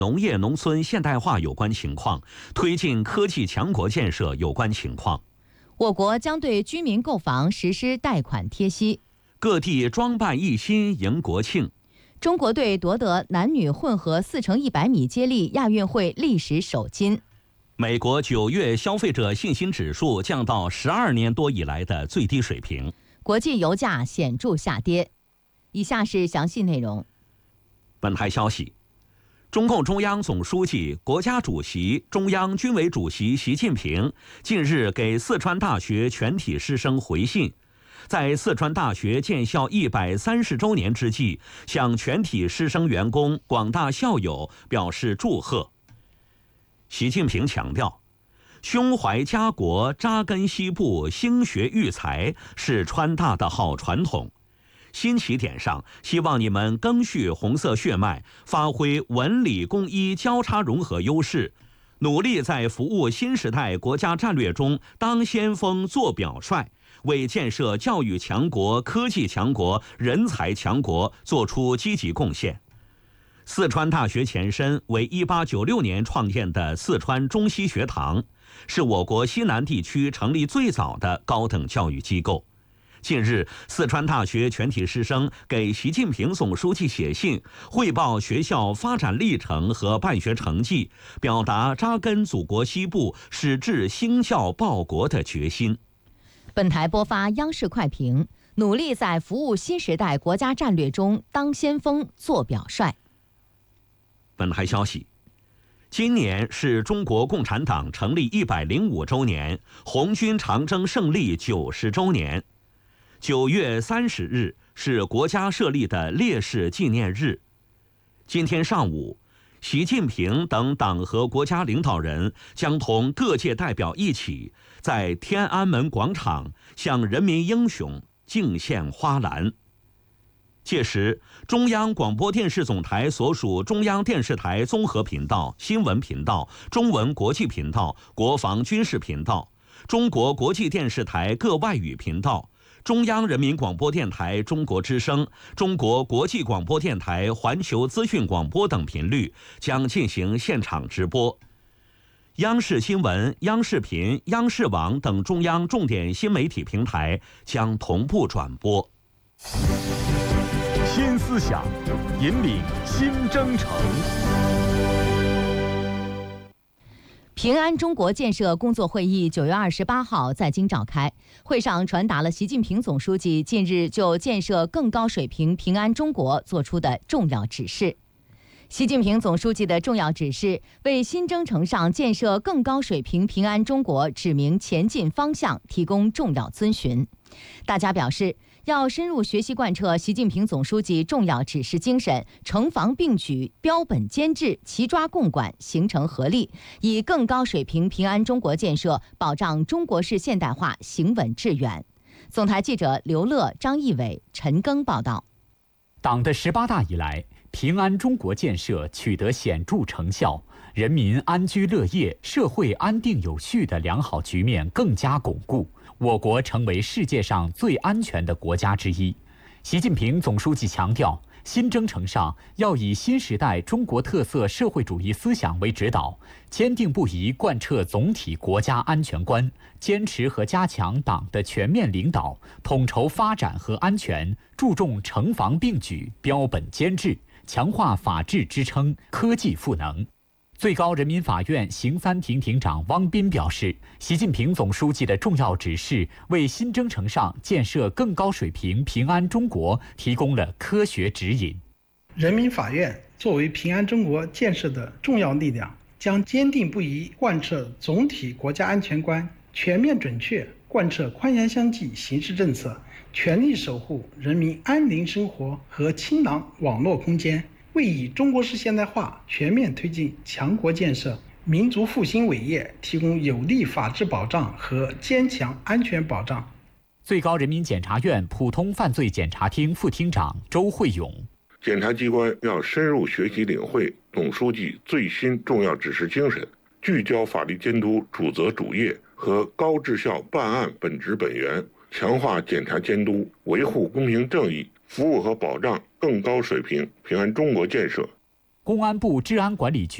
农业农村现代化有关情况，推进科技强国建设有关情况。 我国将对居民购房实施贷款贴息。 各地装扮一新迎国庆。 中国队夺得男女混合4×100米接力亚运会历史首金。 美国9月消费者信心指数降到12年多以来的最低水平。 国际油价显著下跌。以下是详细内容。 本台消息，中共中央总书记、国家主席、中央军委主席习近平近日给四川大学全体师生回信，在四川大学建校130周年之际，向全体师生员工、广大校友表示祝贺。习近平强调，胸怀家国、扎根西部、兴学育才是川大的好传统。新起点上，希望你们赓续红色血脉，发挥文理工医交叉融合优势，努力在服务新时代国家战略中当先锋、做表率，为建设教育强国、科技强国、人才强国做出积极贡献。四川大学前身为1896年创建的四川中西学堂，是我国西南地区成立最早的高等教育机构。近日，四川大学全体师生给习近平总书记写信，汇报学校发展历程和办学成绩，表达扎根祖国西部、矢志兴教报国的决心。 本台播发央视快评：努力在服务新时代国家战略中当先锋、做表率。 本台消息，今年是中国共产党成立105周年，红军长征胜利90周年。9月30日是国家设立的烈士纪念日。今天上午，习近平等党和国家领导人将同各界代表一起，在天安门广场向人民英雄敬献花篮。届时，中央广播电视总台所属中央电视台综合频道、新闻频道、中文国际频道、国防军事频道、中国国际电视台各外语频道、中央人民广播电台中国之声、中国国际广播电台环球资讯广播等频率将进行现场直播。央视新闻、央视频、央视网等中央重点新媒体平台将同步转播。 新思想，引领新征程。 平安中国建设工作会议9月28号在京召开，会上传达了习近平总书记近日就建设更高水平平安中国作出的重要指示。习近平总书记的重要指示为新征程上建设更高水平平安中国指明前进方向，提供重要遵循。大家表示，要深入学习贯彻习近平总书记重要指示精神，承防并举，标本兼治，齐抓共管，形成合力，以更高水平平安中国建设保障中国式现代化行稳致远。总台记者刘乐、张义伟、陈庚报道。 党的18大以来，平安中国建设取得显著成效，人民安居乐业、社会安定有序的良好局面更加巩固，我国成为世界上最安全的国家之一。习近平总书记强调，新征程上要以新时代中国特色社会主义思想为指导，坚定不移贯彻总体国家安全观，坚持和加强党的全面领导，统筹发展和安全，注重承防并举、标本兼治，强化法治支撑、科技赋能。最高人民法院刑三庭庭长汪斌表示，习近平总书记的重要指示为新征程上建设更高水平平安中国提供了科学指引。 人民法院作为平安中国建设的重要力量，将坚定不移贯彻总体国家安全观，全面准确贯彻宽严相济行事政策，全力守护人民安宁生活和清朗网络空间，为以中国式现代化全面推进强国建设、民族复兴伟业提供有力法治保障和坚强安全保障。 最高人民检察院普通犯罪检察厅副厅长周慧勇： 检察机关要深入学习领会总书记最新重要指示精神，聚焦法律监督主责主业和高质效办案本质本源，强化检察监督，维护公平正义，服务和保障更高水平平安中国建设。 公安部治安管理局